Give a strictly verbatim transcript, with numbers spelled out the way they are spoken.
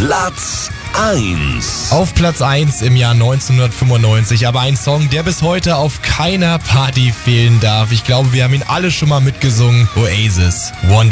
Platz eins. Auf Platz eins im Jahr neunzehnhundertfünfundneunzig, aber ein Song, der bis heute auf keiner Party fehlen darf. Ich glaube, wir haben ihn alle schon mal mitgesungen. Oasis, Wonder.